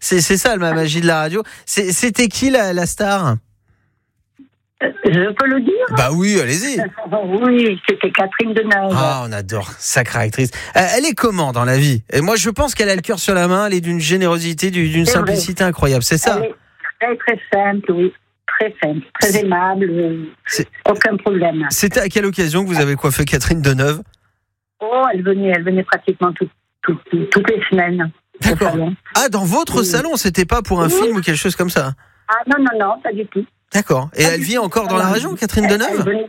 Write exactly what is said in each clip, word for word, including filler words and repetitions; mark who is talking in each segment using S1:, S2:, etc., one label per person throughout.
S1: C'est, c'est ça la magie de la radio. C'est, c'était qui la, la star ?
S2: Je peux le dire ?
S1: Bah oui, allez-y.
S2: Oui, c'était Catherine Deneuve.
S1: Ah, on adore, sacrée actrice. Euh, elle est comment dans la vie ? Et moi, je pense qu'elle a le cœur sur la main. Elle est d'une générosité, d'une
S2: C'est
S1: simplicité
S2: vrai.
S1: incroyable. C'est ça ?
S2: Elle est très très simple, oui. Très simple, très
S1: C'est-
S2: aimable. euh,
S1: C'est-
S2: Aucun problème.
S1: C'était à quelle occasion que vous avez coiffé Catherine Deneuve ?
S2: Oh, elle venait, elle venait pratiquement tout- tout- tout- toutes les semaines. au
S1: D'accord.
S2: salon.
S1: Ah, dans votre
S2: Oui.
S1: salon, c'était pas pour un
S2: Oui.
S1: film ou quelque chose comme ça ?
S2: Ah non, non, non, pas du tout.
S1: D'accord. Et
S2: Pas
S1: elle
S2: du
S1: vit
S2: tout.
S1: encore dans la
S2: Elle-
S1: région, Catherine
S2: elle-
S1: Deneuve ?
S2: elle venait-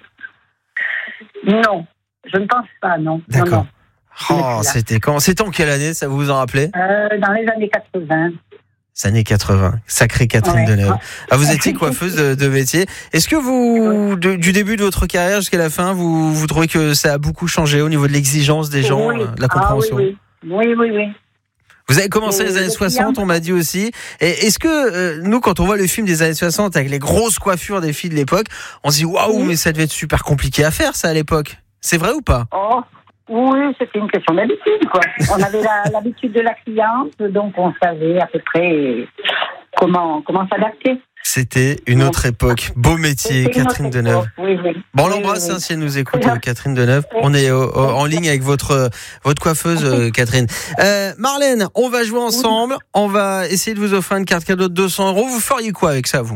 S2: Non, je ne pense pas, non. Non,
S1: D'accord.
S2: non. Elle est
S1: Oh,
S2: plus là.
S1: c'était quand ? C'était en quelle année, ça vous vous en rappelez ?
S2: Euh, dans les années quatre-vingts.
S1: Les années quatre-vingts. Sacrée Catherine
S2: Ouais.
S1: Deneuve. Ah, vous étiez coiffeuse de, de métier. Est-ce que vous, de- du début de votre carrière jusqu'à la fin, vous, vous trouvez que ça a beaucoup changé au niveau de l'exigence des gens,
S2: Oui.
S1: euh, de la compréhension ?
S2: Ah, oui, oui, oui, oui, oui.
S1: Vous avez commencé
S2: Euh,
S1: les années
S2: le
S1: soixante,
S2: client.
S1: on m'a dit aussi. Et est-ce que euh, nous, quand on voit le film des années soixante avec les grosses coiffures des filles de l'époque, on se dit waouh,
S2: Oui.
S1: mais ça devait être super compliqué à faire ça à l'époque. C'est vrai ou pas ?
S2: Oh, oui, c'était une question d'habitude, quoi. On avait la- l'habitude de la cliente, donc on savait à peu près comment, comment s'adapter.
S1: C'était une autre époque. Beau métier,
S2: C'était une
S1: Catherine
S2: autre
S1: Deneuve.
S2: époque. Oui, oui.
S1: Bon, on
S2: Oui,
S1: l'embrasse
S2: oui,
S1: hein, si elle nous écoute,
S2: Oui.
S1: euh, Catherine Deneuve.
S2: Oui.
S1: On est euh, en ligne avec votre, votre coiffeuse, euh, Catherine. Euh, Marlène, on va jouer ensemble. On va essayer de vous offrir une carte cadeau de deux cents euros. Vous feriez quoi avec ça, vous ?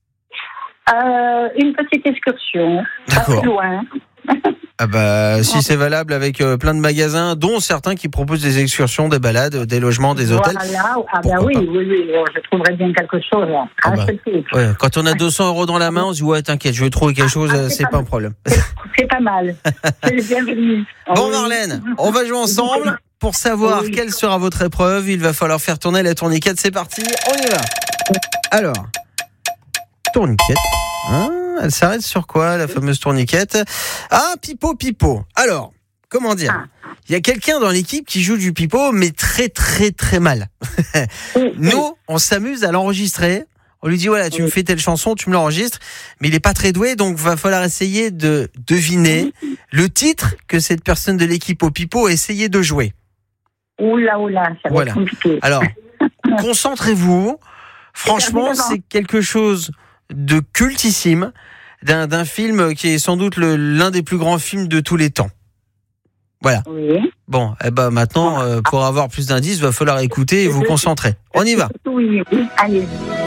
S2: Euh, une petite excursion, pas
S1: D'accord.
S2: plus loin.
S1: Ah bah, si c'est valable avec euh, plein de magasins, dont certains qui proposent des excursions, des balades, des logements, des hôtels.
S2: Voilà. Ah ben
S1: Pourquoi
S2: oui,
S1: pas.
S2: oui, oui, oh, je trouverais bien quelque chose. Hein.
S1: Ah bah.
S2: Acheter.
S1: Ouais, quand on a deux cents euros dans la main, on se dit ouais, t'inquiète, je vais trouver quelque chose,
S2: Ah,
S1: euh,
S2: c'est
S1: c'est
S2: pas
S1: pas un
S2: mal.
S1: problème.
S2: C'est pas mal. C'est le bienvenu.
S1: Bon
S2: Oui.
S1: Marlène, on va jouer ensemble. Pour savoir
S2: Oui.
S1: quelle sera votre épreuve, il va falloir faire tourner la tourniquette. C'est parti, on y va. Alors, tourniquette. Hein, elle s'arrête sur quoi, la fameuse tourniquette ? Ah, pipeau, pipeau. Alors, comment dire ?
S2: Ah.
S1: Il y a quelqu'un dans l'équipe qui joue du pipeau, mais très, très, très mal.
S2: Oui,
S1: Nous, on s'amuse à l'enregistrer. On lui dit, voilà, tu me fais telle chanson, tu me l'enregistres. Mais il n'est pas très doué, donc va falloir essayer de deviner le titre que cette personne de l'équipe au pipeau a essayé de jouer.
S2: Oula, oula, ça va
S1: Voilà.
S2: être compliqué.
S1: Alors, concentrez-vous. Franchement, c'est quelque chose de cultissime, d'un, d'un film qui est sans doute le, l'un des plus grands films de tous les temps. Voilà.
S2: Oui.
S1: Bon, eh ben maintenant, euh, pour avoir plus d'indices, va falloir écouter et vous concentrer. On y va.
S2: Oui, oui. Allez.